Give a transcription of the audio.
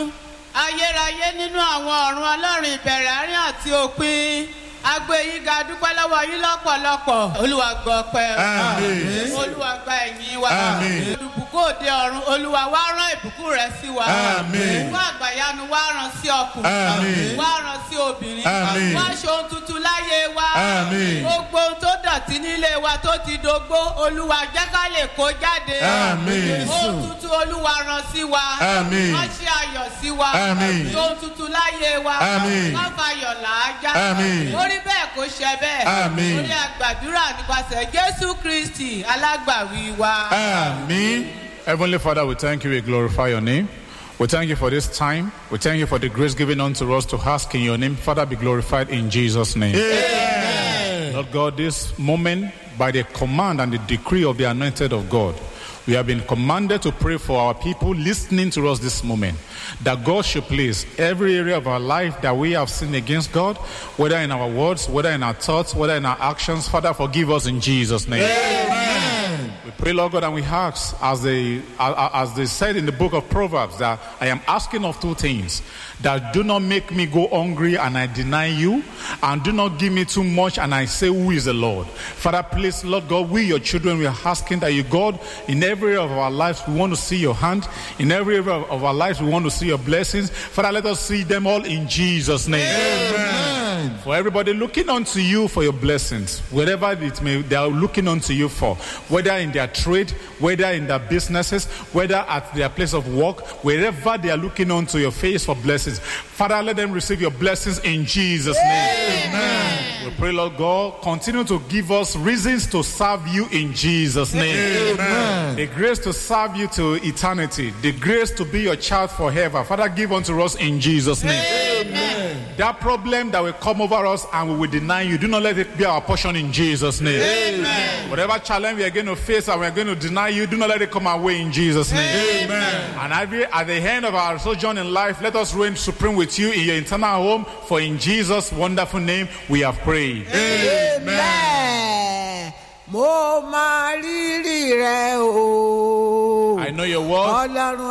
ọ̀run. Ayérayé nínú àwọn ọ̀run Ọlọ́run ìbẹ̀rẹ̀ àárín àti òpin. Agbe yín ga dúpẹ́ lọ́wọ́ yín lọ́pọ̀lọpọ̀. Olúwa gbọ́ ọpẹ́. Àmín. Olúwa gba ẹ̀yìn wa. Àmín. Olùbùkún òde ọ̀run. Olúwa wá rán ìbùkún rẹ̀ sí wa. Àmín. Wá àgbàyanu wá rán sí ọkùnrin. Àmín. Wá rán sí obìnrin. Àmín. Wá ṣe ohun tuntun láyé wa. Àmín. Gbogbo ohun tó dọ̀tí nílé wa tó ti dógbó. Olúwa jẹ́ ká lè kó jáde. Àmín. Ohun tuntun Olúwa rán sí wa. Àmín. Wá ṣe ayọ̀ sí wa. Àmín. Ṣe ohun tuntun láyé wa. Àmín. Wá fayọ̀ làájá. Àmín. Orí bẹ́ẹ̀ kó ṣe bẹ́ẹ̀. Àmín. Orí àgbàdúrà nípasẹ̀ Jésù Kristi alágbàwí wa. Amen. Heavenly Father, we thank you, we glorify your name. We thank you for this time. We thank you for the grace given unto us to ask in your name. Father, be glorified in Jesus' name. Amen. Lord God, this moment, by the command and the decree of the anointed of God, we have been commanded to pray for our people listening to us this moment, that God should please every area of our life that we have sinned against God, whether in our words, whether in our thoughts, whether in our actions. Father, forgive us in Jesus' name. Amen. We pray, Lord God, and we ask, as they said in the book of Proverbs, that I am asking of two things: that do not make me go hungry and I deny you, and do not give me too much and I say, who is the Lord? Father, please, Lord God, we, your children, we are asking that you, God, in every area of our lives, we want to see your hand. In every area of our lives, we want to see your blessings. Father, let us see them all in Jesus' name. Amen. For everybody looking unto you for your blessings, wherever it may, they are looking unto you for, whether in their trade, whether in their businesses, whether at their place of work, wherever they are looking unto your face for blessings. Father, let them receive your blessings in Jesus' name. Amen. We pray, Lord God, continue to give us reasons to serve you in Jesus' name. Amen. The grace to serve you to eternity, the grace to be your child forever. Father, give unto us in Jesus' name. Amen. That problem that will come over us and we will deny you, do not let it be our portion in Jesus' name. Amen. Whatever challenge we are going to face and we are going to deny you, do not let it come our way in Jesus' name. Amen. And at the end of our sojourn in life, let us reign supreme with you in your eternal home. For in Jesus' wonderful name we have prayed. Amen. Mo máa rírì rẹ o. I know your word.